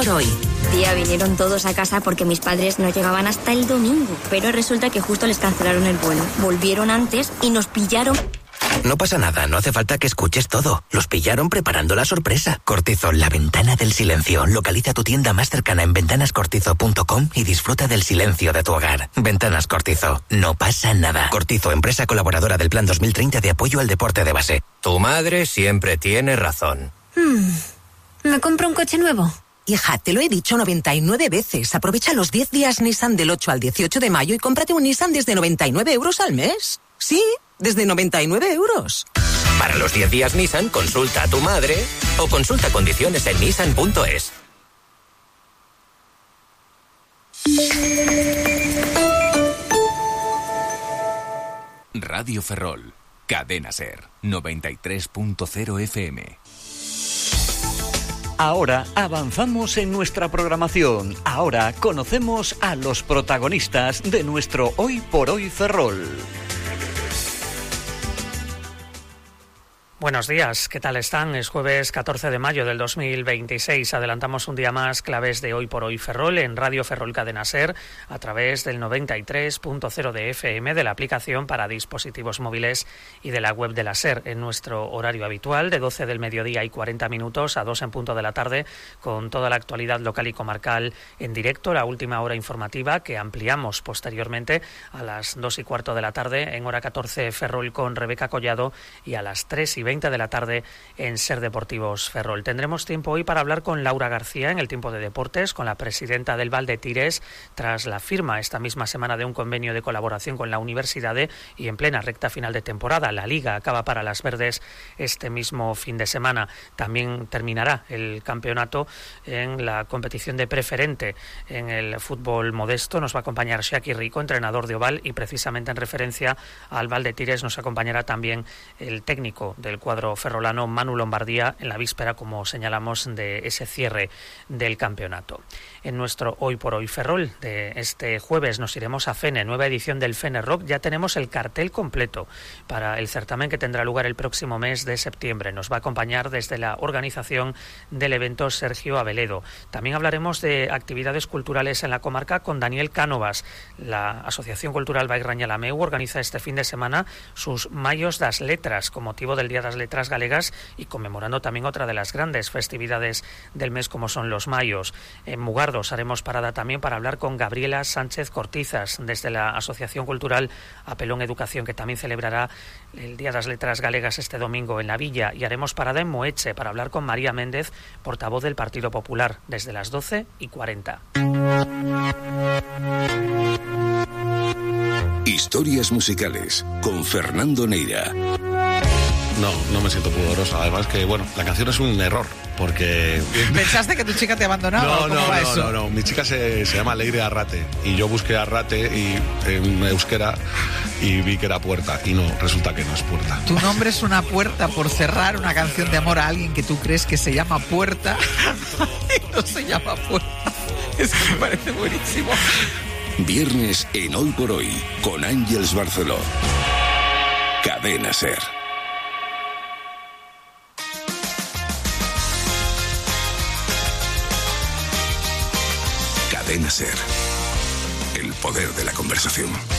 por hoy. Tía, vinieron todos a casa porque mis padres no llegaban hasta el domingo, pero resulta que justo les cancelaron el vuelo. Volvieron antes y nos pillaron. No pasa nada, no hace falta que escuches todo. Los pillaron preparando la sorpresa. Cortizo, la ventana del silencio. Localiza tu tienda más cercana en ventanascortizo.com y disfruta del silencio de tu hogar. Ventanas Cortizo, no pasa nada. Cortizo, empresa colaboradora del Plan 2030 de apoyo al deporte de base. Tu madre siempre tiene razón. ¿Me compro un coche nuevo? Hija, te lo he dicho 99 veces. Aprovecha los 10 días Nissan del 8 al 18 de mayo y cómprate un Nissan desde 99 euros al mes. Sí, desde 99 euros. Para los 10 días Nissan, consulta a tu madre o consulta condiciones en nissan.es. Radio Ferrol, Cadena Ser, 93.0 FM. Ahora avanzamos en nuestra programación. Ahora conocemos a los protagonistas de nuestro Hoy por Hoy Ferrol. Buenos días, ¿qué tal están? Es jueves 14 de mayo del 2026. Adelantamos un día más claves de Hoy por Hoy Ferrol en Radio Ferrol Cadena Ser a través del 93.0 de FM, de la aplicación para dispositivos móviles y de la web de la Ser, en nuestro horario habitual de 12 del mediodía y 40 minutos a 2 en punto de la tarde, con toda la actualidad local y comarcal en directo, la última hora informativa que ampliamos posteriormente a las 2 y cuarto de la tarde en hora 14 Ferrol con Rebeca Collado y a las 3 y 20 de la tarde en Ser Deportivos Ferrol. Tendremos tiempo hoy para hablar con Laura García en el tiempo de deportes, con la presidenta del Valdetires, tras la firma esta misma semana de un convenio de colaboración con la Universidad y en plena recta final de temporada. La Liga acaba para las verdes este mismo fin de semana. También terminará el campeonato en la competición de preferente en el fútbol modesto. Nos va a acompañar Shaki Rico, entrenador de Oval, y precisamente en referencia al Valdetires nos acompañará también el técnico del cuadro ferrolano, Manu Lombardía, en la víspera, como señalamos, de ese cierre del campeonato. En nuestro Hoy por Hoy Ferrol de este jueves nos iremos a Fene, nueva edición del Fene Rock. Ya tenemos el cartel completo para el certamen que tendrá lugar el próximo mes de septiembre. Nos va a acompañar desde la organización del evento Sergio Aveledo. También hablaremos de actividades culturales en la comarca con Daniel Cánovas. La Asociación Cultural Bairrañalameu organiza este fin de semana sus Mayos das Letras con motivo del Día de las Letras Galegas y conmemorando también otra de las grandes festividades del mes como son los Mayos. En Mugardos haremos parada también para hablar con Gabriela Sánchez Cortizas desde la Asociación Cultural Apelón Educación, que también celebrará el Día de las Letras Galegas este domingo en la Villa, y haremos parada en Moeche para hablar con María Méndez, portavoz del Partido Popular, desde las 12:40. Historias musicales con Fernando Neira. No me siento pudorosa. Además que, bueno, la canción es un error, porque... ¿Pensaste que tu chica te abandonaba? No. Mi chica se llama Alegre Arrate, y yo busqué Arrate y en euskera y vi que era puerta, y no, resulta que no es puerta. Tu nombre es una puerta por cerrar una canción de amor a alguien que tú crees que se llama Puerta y no se llama Puerta. Es que me parece buenísimo. Viernes en Hoy por Hoy con Ángeles Barceló. Cadena Ser. Cadena Ser. El poder de la conversación.